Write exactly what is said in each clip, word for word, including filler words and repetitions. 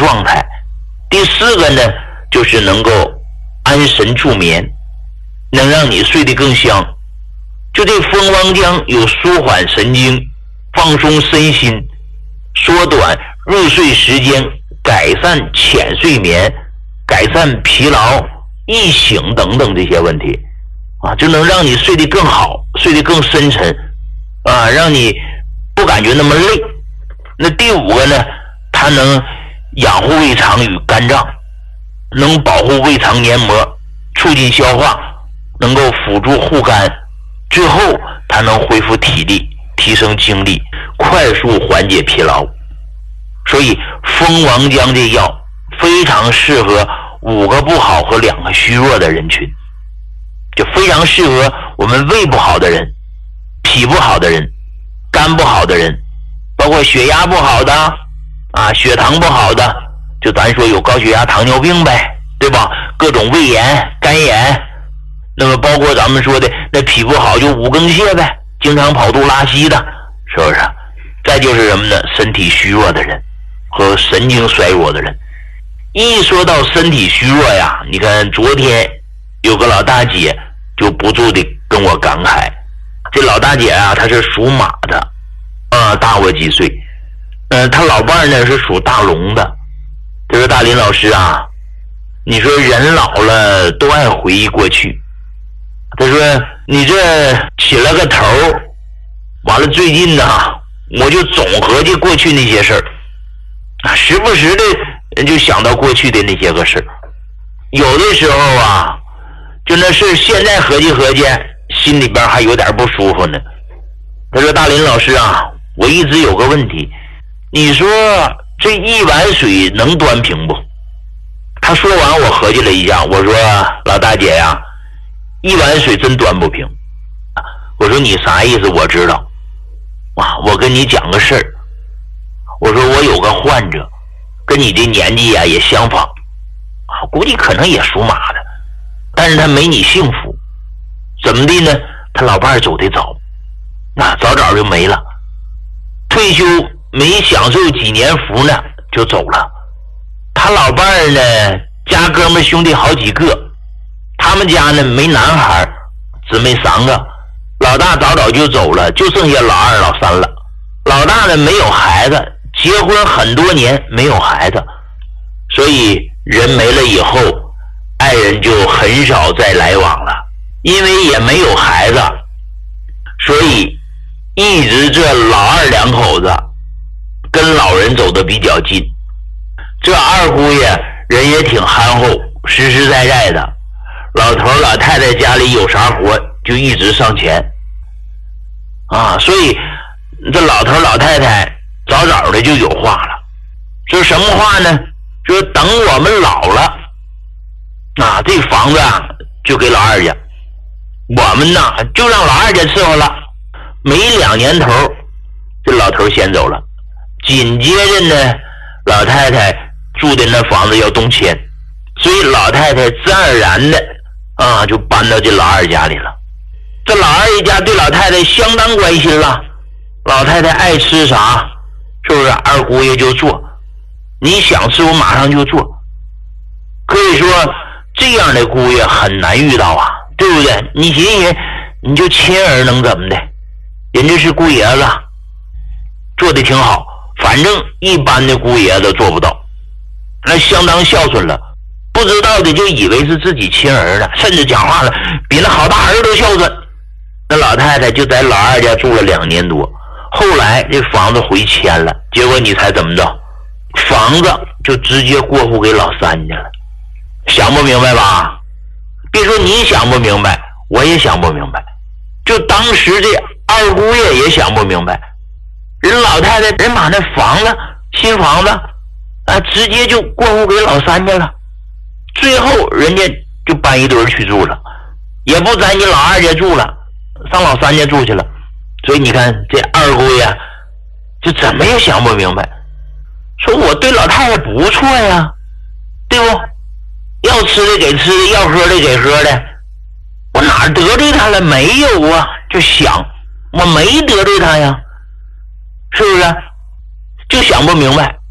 状态。第四个呢，就是能够安神助眠，能让你睡得更香。就这蜂王浆有舒缓神经、放松身心、缩短入睡时间、改善浅睡眠、改善疲劳、易醒等等这些问题啊，就能让你睡得更好，睡得更深沉啊，让你不感觉那么累。那第五个呢，它能养护胃肠与肝脏，能保护胃肠黏膜，促进消化，能够辅助护肝，最后它能恢复体力，提升精力，快速缓解疲劳。所以蜂王浆这药非常适合五个不好和两个虚弱的人群，就非常适合我们胃不好的人、脾不好的人、肝不好的人，包括血压不好的啊，血糖不好的，就咱说有高血压、糖尿病呗，对吧？各种胃炎、肝炎，那么包括咱们说的那脾不好就五更泻呗，经常跑肚拉稀的，是不是？再就是什么呢？身体虚弱的人和神经衰弱的人。一说到身体虚弱呀，你看昨天有个老大姐就不住的跟我感慨，这老大姐啊，她是属马的，啊、呃，大我几岁。嗯、呃，她老伴儿呢是属大龙的。她说大林老师啊，你说人老了都爱回忆过去。她说你这起了个头，完了最近呢，我就总合计过去那些事儿，啊，时不时的就想到过去的那些个事儿。有的时候啊，就那事现在合计合计，心里边还有点不舒服呢。她说大林老师啊，我一直有个问题，你说这一碗水能端平不？他说完我合计了一下，我说老大姐呀，一碗水真端不平。我说你啥意思？我知道啊，我跟你讲个事儿。我说我有个患者跟你这年纪呀、啊、也相仿啊，估计可能也属马的，但是他没你幸福。怎么的呢？他老伴儿走得早，那早早就没了，退休没享受几年福呢就走了。他老伴儿呢家哥们兄弟好几个，他们家呢没男孩，姊妹三个，老大早早就走了，就剩下老二老三了。老大呢没有孩子，结婚很多年没有孩子，所以人没了以后，爱人就很少再来往了。因为也没有孩子，所以一直这老二两口子跟老人走得比较近。这二姑爷人也挺憨厚，实实在在的，老头老太太家里有啥活就一直上前啊，所以这老头老太太早早的就有话了。说什么话呢？说等我们老了啊，这房子啊就给老二家，我们呢就让老二家伺候了。没两年头，这老头先走了，紧接着呢老太太住的那房子要动迁，所以老太太自然而然的啊就搬到这老二家里了。这老二一家对老太太相当关心了，老太太爱吃啥，是不是二姑爷就做，你想吃我马上就做。可以说这样的姑爷很难遇到啊，对不对？你寻思你就亲儿能怎么的，人家是姑爷子，做的挺好，反正一般的姑爷子做不到，那相当孝顺了，不知道的就以为是自己亲儿子，甚至讲话了比那好大儿子都孝顺。那老太太就在老二家住了两年多，后来这房子回迁了，结果你猜怎么着？房子就直接过户给老三家了。想不明白吧？别说你想不明白，我也想不明白，就当时这二姑爷也想不明白，人老太太人把那房子新房子啊直接就过户给老三家了，最后人家就搬一堆去住了，也不在你老二家住了，上老三家住去了。所以你看这二姑爷就怎么也想不明白，说我对老太太不错呀，对不？要吃的给吃的，要喝的给喝的，我哪得罪他了？没有啊，就想我没得罪他呀，是不是？就想不明白。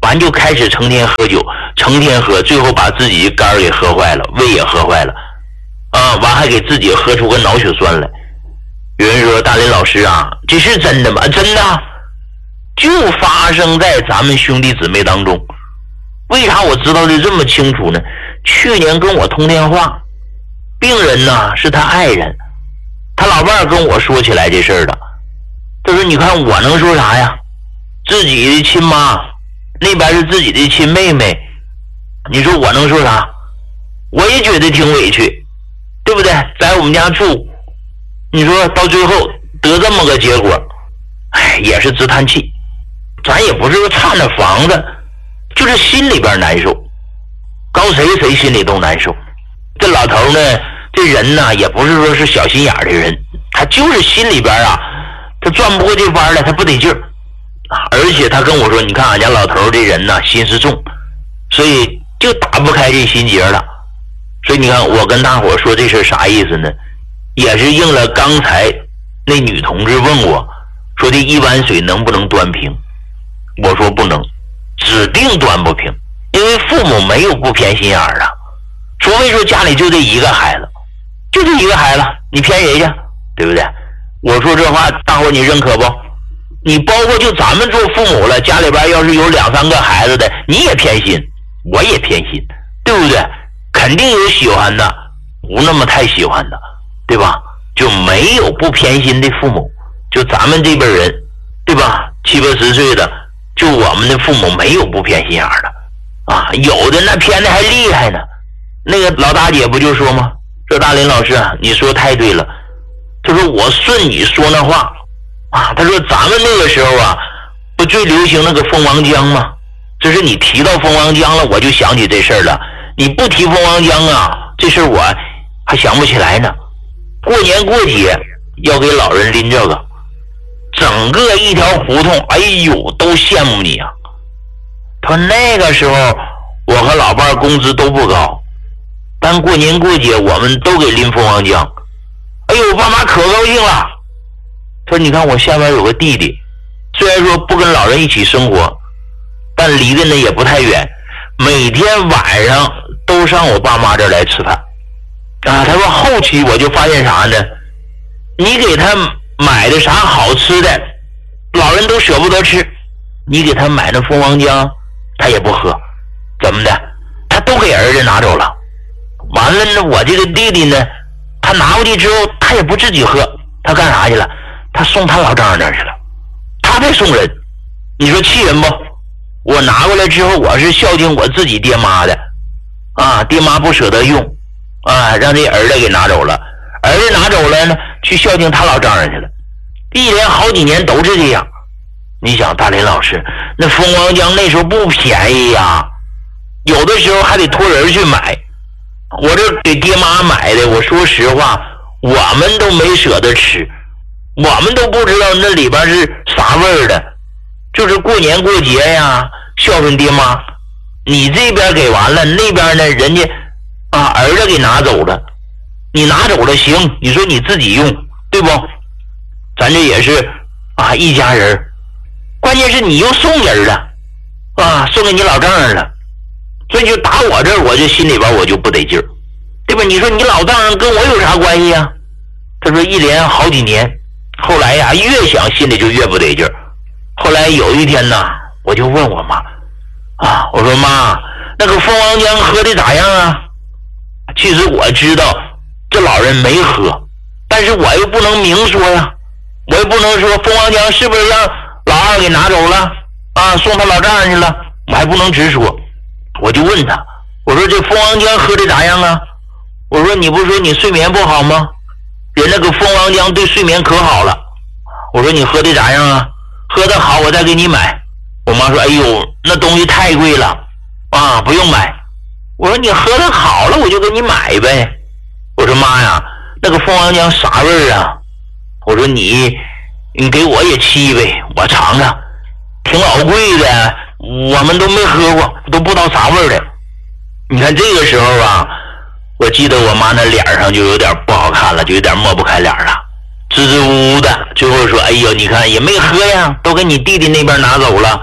完就开始成天喝酒，成天喝，最后把自己肝给喝坏了，胃也喝坏了，啊，完还给自己喝出个脑血栓来。有人说大林老师啊，这是真的吗？真的，就发生在咱们兄弟姊妹当中。为啥我知道的这么清楚呢？去年跟我通电话，病人呢是他爱人，他老伴儿跟我说起来这事儿了。他说你看我能说啥呀，自己的亲妈那边是自己的亲妹妹，你说我能说啥？我也觉得挺委屈，对不对？在我们家住，你说到最后得这么个结果，哎，也是直叹气。咱也不是说差那房子，就是心里边难受，告谁谁心里都难受。这老头呢，这人呢也不是说是小心眼的人，他就是心里边啊，他转不过这弯来，他不得劲儿。而且他跟我说，你看俺家老头这人呢心思重，所以就打不开这心结了。所以你看我跟大伙说这事啥意思呢？也是应了刚才那女同志问我说这一碗水能不能端平，我说不能，指定端不平。因为父母没有不偏心眼儿的，除非说家里就这一个孩子，就这一个孩子，你偏谁去，对不对？我说这话大伙你认可不？你包括就咱们做父母了，家里边要是有两三个孩子的，你也偏心，我也偏心，对不对？肯定有喜欢的，不那么太喜欢的，对吧？就没有不偏心的父母，就咱们这辈人，对吧？七八十岁的，就我们的父母没有不偏心眼的啊，有的那偏的还厉害呢。那个老大姐不就说吗？说大林老师啊，你说太对了。他说我顺你说那话啊，他说咱们那个时候啊，不最流行那个蜂王浆吗？这是你提到蜂王浆了，我就想起这事儿了。你不提蜂王浆啊，这事儿我还想不起来呢。过年过节要给老人拎这个，整个一条胡同，哎呦，都羡慕你啊。他说那个时候我和老伴工资都不高，但过年过节我们都给拎蜂王浆。哎呦，我爸妈可高兴了。他说你看我下边有个弟弟，虽然说不跟老人一起生活，但离得呢也不太远，每天晚上都上我爸妈这儿来吃饭啊。他说后期我就发现啥呢，你给他买的啥好吃的老人都舍不得吃，你给他买那蜂王浆他也不喝，怎么的他都给儿子拿走了。完了呢，我这个弟弟呢，他拿回去之后他也不自己喝，他干啥去了？他送他老丈人那儿去了，他再送人，你说气人不？我拿过来之后我是孝敬我自己爹妈的啊，爹妈不舍得用啊，让这儿子给拿走了，儿子拿走了呢，去孝敬他老丈人去了，一连好几年都是这样。你想大林老师，那蜂王浆那时候不便宜呀，有的时候还得托人去买，我这给爹妈买的，我说实话我们都没舍得吃，我们都不知道那里边是啥味儿的，就是过年过节呀孝顺爹妈，你这边给完了，那边呢人家啊儿子给拿走了，你拿走了行，你说你自己用对不？咱这也是啊一家人，关键是你又送人了啊，送给你老丈人了，所以就打我这儿我这心里边我就不得劲儿，对吧？你说你老丈人跟我有啥关系啊？他说一连好几年，后来呀越想心里就越不得劲儿。后来有一天呢，我就问我妈啊，我说妈，那个蜂王浆喝的咋样啊？其实我知道这老人没喝，但是我又不能明说呀，我又不能说蜂王浆是不是让老二给拿走了啊，送他老丈人去了，我还不能直说。我就问他，我说这蜂王浆喝的咋样啊？我说你不是说你睡眠不好吗？人那个蜂王浆对睡眠可好了。我说你喝的咋样啊？喝的好我再给你买。我妈说哎呦那东西太贵了啊，不用买。我说你喝的好了我就给你买呗。我说妈呀，那个蜂王浆啥味儿啊？我说你你给我也沏呗，我尝尝，挺老贵的，我们都没喝过，都不知道啥味儿的。你看这个时候啊，我记得我妈那脸上就有点不好看了，就有点抹不开脸了，支支吾吾的，最后说哎呦你看也没喝呀，都给你弟弟那边拿走了。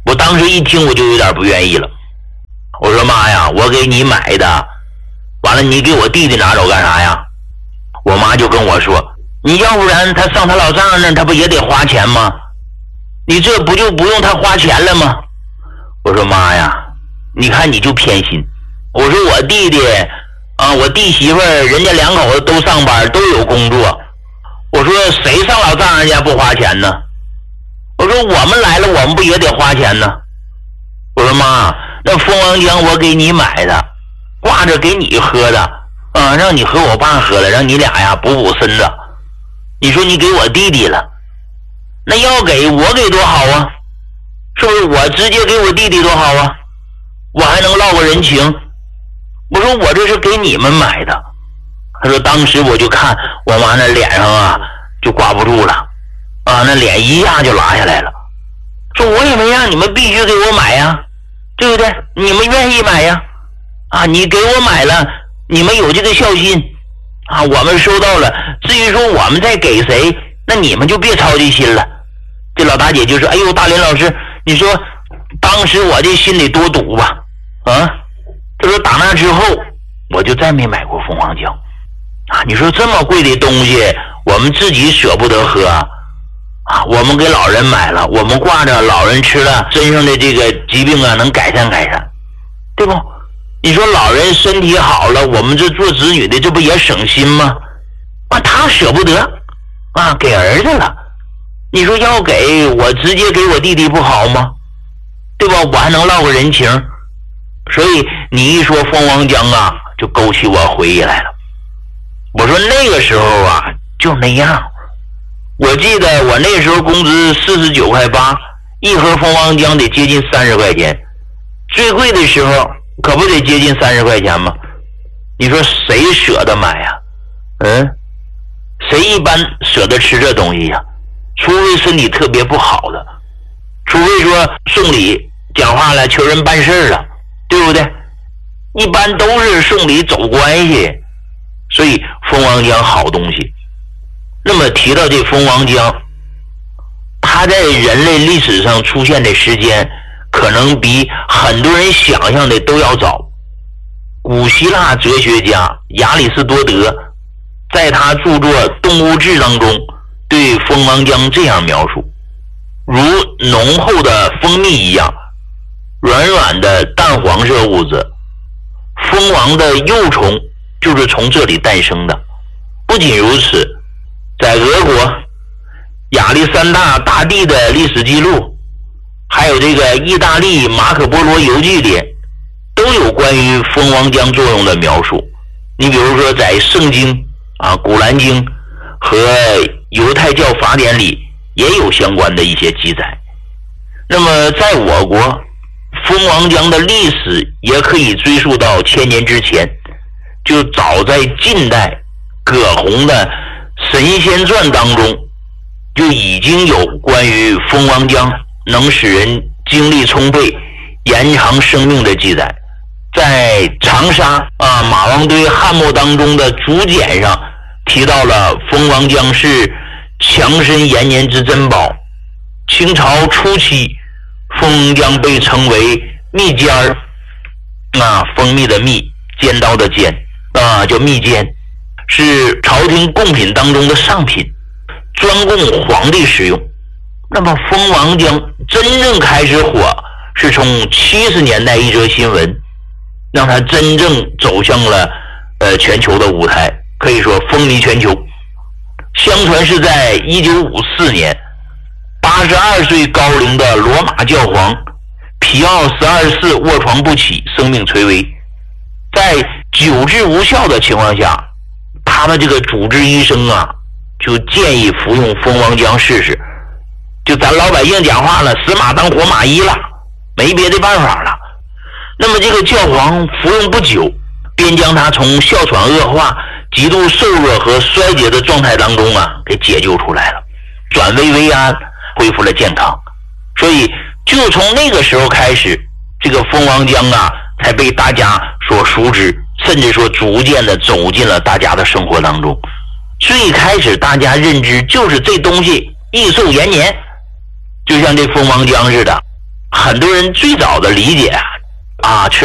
我当时一听我就有点不愿意了，我说妈呀，我给你买的，完了你给我弟弟拿走干啥呀？我妈就跟我说，你要不然他上他老丈人那他不也得花钱吗？你这不就不用他花钱了吗？我说妈呀，你看你就偏心。我说我弟弟啊，我弟媳妇儿人家两口子都上班都有工作，我说谁上老丈人家不花钱呢？我说我们来了我们不也得花钱呢？我说妈，那蜂王浆我给你买的，挂着给你喝的啊，让你和我爸喝了，让你俩呀补补身子。你说你给我弟弟了，那要给我给多好啊，是不是？我直接给我弟弟多好啊，我还能落个人情。我说我这是给你们买的。他说当时我就看我妈那脸上啊就挂不住了啊，那脸一下就拉下来了，说我也没让你们必须给我买呀，对不对？你们愿意买呀，啊，你给我买了，你们有这个孝心啊，我们收到了，至于说我们再给谁，那你们就别操这心了。这老大姐就说，哎呦大林老师，你说当时我这心里多堵吧啊。他说打那之后我就再没买过蜂王浆啊！你说这么贵的东西我们自己舍不得喝啊，我们给老人买了，我们挂着老人吃了身上的这个疾病啊能改善改善，对不？你说老人身体好了，我们这做子女的这不也省心吗？啊，他舍不得啊，给儿子了。你说要给我直接给我弟弟不好吗？对吧？我还能落个人情。所以你一说蜂王浆啊，就勾起我回忆来了。我说那个时候啊就那样，我记得我那时候工资四十九块八，一盒蜂王浆得接近三十块钱，最贵的时候可不得接近三十块钱吗？你说谁舍得买呀？嗯，谁一般舍得吃这东西呀？除非身体特别不好的，除非说送礼讲话了求人办事了，对不对？一般都是送礼走关系，所以蜂王浆好东西。那么提到这蜂王浆，它在人类历史上出现的时间可能比很多人想象的都要早。古希腊哲学家亚里士多德在他著作《动物志》当中对蜂王浆这样描述：如浓厚的蜂蜜一样软软的淡黄色物质，蜂王的幼虫就是从这里诞生的。不仅如此，在俄国亚历山大大帝的历史记录，还有这个意大利马可波罗游记里都有关于蜂王浆作用的描述。你比如说在圣经啊、古兰经和犹太教法典里也有相关的一些记载。那么在我国，蜂王浆的历史也可以追溯到千年之前，就早在近代葛洪的《神仙传》当中就已经有关于蜂王浆能使人精力充沛、延长生命的记载。在长沙啊马王堆汉墓当中的竹简上提到了蜂王浆是强身延年之珍宝。清朝初期，蜂王浆被称为蜜尖儿，啊，蜂蜜的蜜，尖刀的尖，啊，叫蜜尖，是朝廷贡品当中的上品，专供皇帝使用。那么蜂王浆真正开始火，是从七十年代一则新闻，让它真正走向了呃全球的舞台，可以说风靡全球。相传是在一九五四年，八十二岁高龄的罗马教皇皮奥十二世卧床不起，生命垂危。在久治无效的情况下，他们这个主治医生啊，就建议服用蜂王浆试试。就咱老百姓讲话了，死马当活马医了，没别的办法了。那么这个教皇服用不久，便将他从哮喘恶化、极度瘦弱和衰竭的状态当中啊，给解救出来了，转危为安，恢复了健康。所以就从那个时候开始，这个蜂王浆啊才被大家所熟知，甚至说逐渐的走进了大家的生活当中。最开始大家认知就是这东西益寿延年，就像这蜂王浆似的， 很多人最早的理解啊，吃